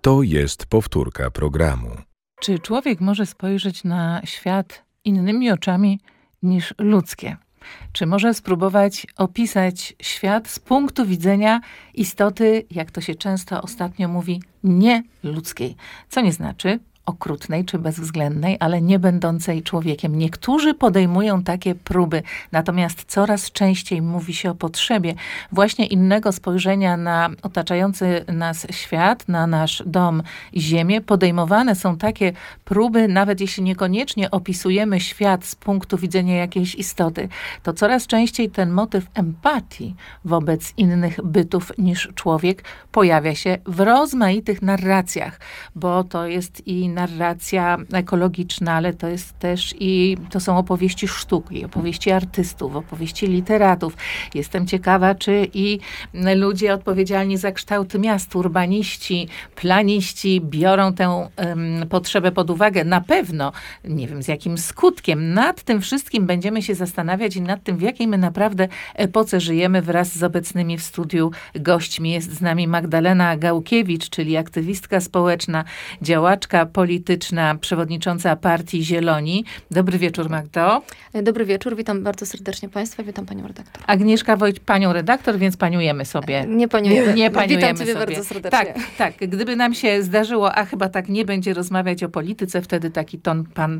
To jest powtórka programu. Czy człowiek może spojrzeć na świat innymi oczami niż ludzkie? Czy może spróbować opisać świat z punktu widzenia istoty, jak to się często ostatnio mówi, nieludzkiej? Co nie znaczy okrutnej czy bezwzględnej, ale nie będącej człowiekiem. Niektórzy podejmują takie próby, natomiast coraz częściej mówi się o potrzebie właśnie innego spojrzenia na otaczający nas świat, na nasz dom i ziemię. Podejmowane są takie próby, nawet jeśli niekoniecznie opisujemy świat z punktu widzenia jakiejś istoty, to coraz częściej ten motyw empatii wobec innych bytów niż człowiek pojawia się w rozmaitych narracjach, bo to jest i narracja ekologiczna, ale to jest też to są opowieści sztuki, opowieści artystów, opowieści literatów. Jestem ciekawa, czy i ludzie odpowiedzialni za kształt miast, urbaniści, planiści biorą tę potrzebę pod uwagę. Na pewno, nie wiem z jakim skutkiem. Nad tym wszystkim będziemy się zastanawiać i nad tym, w jakiej my naprawdę epoce żyjemy. Wraz z obecnymi w studiu gośćmi jest z nami Magdalena Gałkiewicz, czyli aktywistka społeczna, działaczka polityczna, przewodnicząca partii Zieloni. Dobry wieczór, Magdo. Dobry wieczór, witam bardzo serdecznie Państwa, witam Panią redaktor. Agnieszka Wojt, Panią redaktor, więc paniujemy sobie. Nie paniujemy. Nie paniujemy witam Ciebie sobie. bardzo serdecznie. Tak. Gdyby nam się zdarzyło, a chyba tak nie będzie rozmawiać o polityce, wtedy taki ton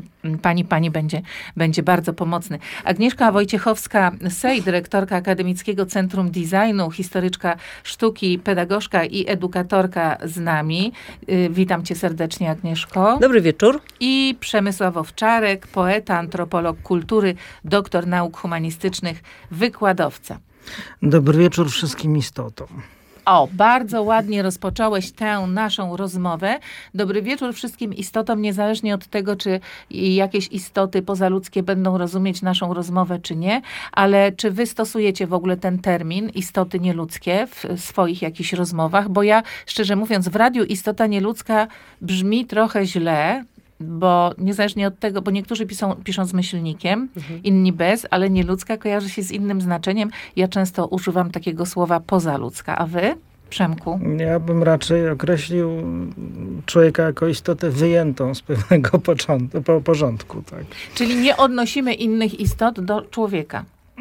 pani będzie bardzo pomocny. Agnieszka Wojciechowska-Sej, dyrektorka Akademickiego Centrum Designu, historyczka sztuki, pedagogzka i edukatorka z nami. Witam Cię serdecznie, Agnieszko. Dobry wieczór. I Przemysław Owczarek, poeta, antropolog kultury, doktor nauk humanistycznych, wykładowca. Dobry wieczór wszystkim istotom. O, bardzo ładnie rozpocząłeś tę naszą rozmowę. Dobry wieczór wszystkim istotom, niezależnie od tego, czy jakieś istoty pozaludzkie będą rozumieć naszą rozmowę, czy nie. Ale czy wy stosujecie w ogóle ten termin istoty nieludzkie w swoich jakichś rozmowach? Bo ja, szczerze mówiąc, w radiu istota nieludzka brzmi trochę źle, bo niezależnie od tego, bo niektórzy piszą z myślnikiem, inni bez, ale nieludzka kojarzy się z innym znaczeniem. Ja często używam takiego słowa pozaludzka. A wy, Przemku? Ja bym raczej określił człowieka jako istotę wyjętą z pewnego porządku. Tak. Czyli nie odnosimy innych istot do człowieka.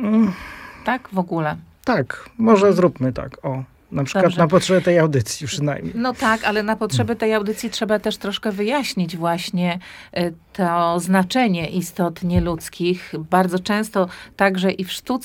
Tak? W ogóle. Tak, może zróbmy tak. O. Na przykład Dobrze. Na potrzeby tej audycji przynajmniej. No tak, ale na potrzeby tej audycji trzeba też troszkę wyjaśnić właśnie to znaczenie istot nieludzkich. Bardzo często także i w sztuce